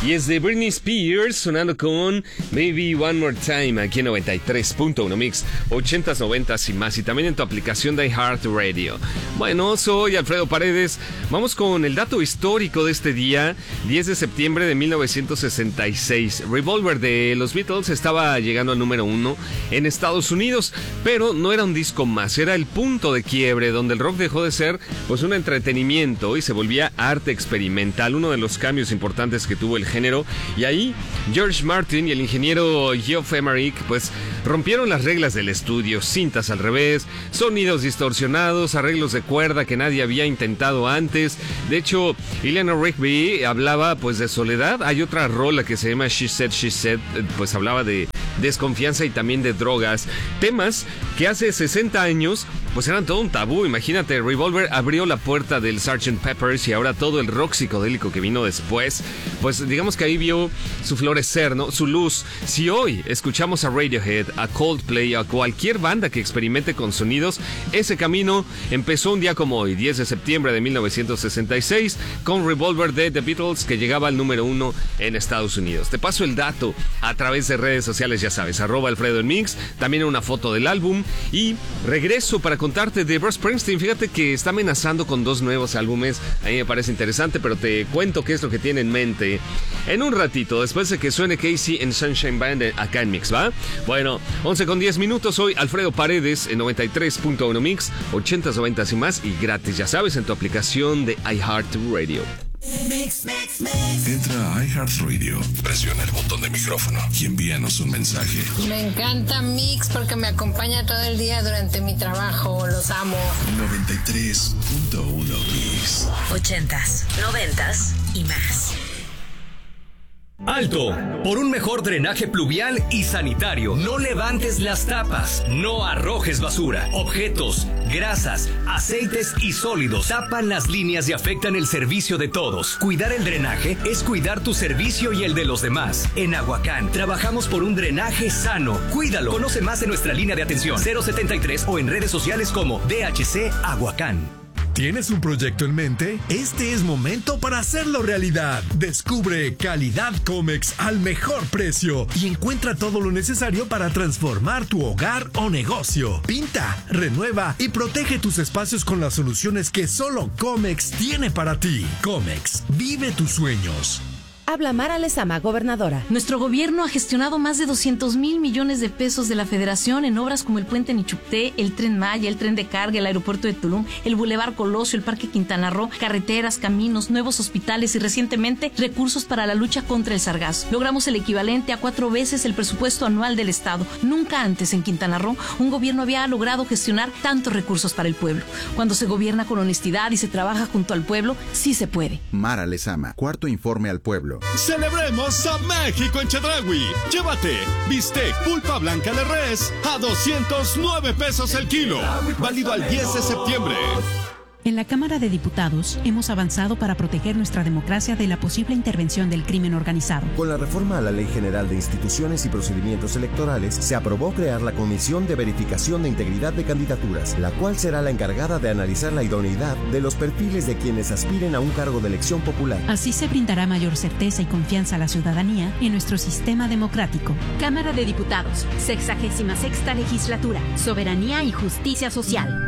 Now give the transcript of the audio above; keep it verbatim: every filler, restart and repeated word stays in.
Y es de Britney Spears sonando con Maybe One More Time aquí en noventa y tres punto uno Mix, ochentas, noventas y más, y también en tu aplicación de iHeartRadio. Bueno, soy Alfredo Paredes. Vamos con el dato histórico de este día, diez de septiembre de mil novecientos sesenta y seis. Revolver de los Beatles estaba llegando al número uno en Estados Unidos, pero no era un disco más, era el punto de quiebre donde el rock dejó de ser pues un entretenimiento y se volvía arte experimental, uno de los cambios importantes que tuvo el género. Y ahí George Martin y el ingeniero Geoff Emerick pues rompieron las reglas del estudio: cintas al revés, sonidos distorsionados, arreglos de cuerda que nadie había intentado antes. De hecho, Eleanor Rigby hablaba pues de soledad. Hay otra rola que se llama She Said, She Said, pues hablaba de desconfianza y también de drogas, temas que hace sesenta años pues eran todo un tabú. Imagínate, Revolver abrió la puerta del sergeant Pepper's y ahora todo el rock psicodélico que vino después, pues digamos que ahí vio su florecer, ¿no? Su luz. Si hoy escuchamos a Radiohead, a Coldplay, a cualquier banda que experimente con sonidos, ese camino empezó un día como hoy, diez de septiembre de mil novecientos sesenta y seis, con Revolver de The Beatles, que llegaba al número uno en Estados Unidos. Te paso el dato a través de redes sociales, ya sabes, arroba Alfredo en Mix, también una foto del álbum, y regreso para contarte de Bruce Springsteen. Fíjate que está amenazando con dos nuevos álbumes. A mí me parece interesante, pero te cuento qué es lo que tiene en mente en un ratito, después de que suene Casey en Sunshine Band acá en Mix, ¿va? Bueno, once con diez minutos, soy Alfredo Paredes en noventa y tres punto uno Mix, ochentas, noventas y más, y gratis, ya sabes, en tu aplicación de iHeartRadio. Mix, mix, mix. Entra a iHeartRadio, presiona el botón de micrófono y envíanos un mensaje. Me encanta Mix porque me acompaña todo el día durante mi trabajo. Los amo. noventa y tres punto uno Mix. Ochentas, noventas y más. ¡Alto! Por un mejor drenaje pluvial y sanitario. No levantes las tapas. No arrojes basura. Objetos, grasas, aceites y sólidos tapan las líneas y afectan el servicio de todos. Cuidar el drenaje es cuidar tu servicio y el de los demás. En Aguacán trabajamos por un drenaje sano. Cuídalo. Conoce más en nuestra línea de atención cero setenta y tres o en redes sociales como D H C Aguacán. ¿Tienes un proyecto en mente? Este es momento para hacerlo realidad. Descubre Calidad Comex al mejor precio y encuentra todo lo necesario para transformar tu hogar o negocio. Pinta, renueva y protege tus espacios con las soluciones que solo Comex tiene para ti. Comex, vive tus sueños. Habla Mara Lezama, gobernadora. Nuestro gobierno ha gestionado más de doscientos mil millones de pesos de la Federación en obras como el Puente Nichupté, el Tren Maya, el Tren de Carga, el Aeropuerto de Tulum, el Boulevard Colosio, el Parque Quintana Roo, carreteras, caminos, nuevos hospitales y recientemente recursos para la lucha contra el sargazo. Logramos el equivalente a cuatro veces el presupuesto anual del Estado. Nunca antes en Quintana Roo un gobierno había logrado gestionar tantos recursos para el pueblo. Cuando se gobierna con honestidad y se trabaja junto al pueblo, sí se puede. Mara Lezama, cuarto informe al pueblo. ¡Celebremos a México en Chedraui! Llévate bistec pulpa blanca de res a doscientos nueve pesos el kilo. Válido al diez de septiembre. En la Cámara de Diputados hemos avanzado para proteger nuestra democracia de la posible intervención del crimen organizado. Con la reforma a la Ley General de Instituciones y Procedimientos Electorales, se aprobó crear la Comisión de Verificación de Integridad de Candidaturas, la cual será la encargada de analizar la idoneidad de los perfiles de quienes aspiren a un cargo de elección popular. Así se brindará mayor certeza y confianza a la ciudadanía en nuestro sistema democrático. Cámara de Diputados, sexagésima sexta legislatura, Soberanía y Justicia Social.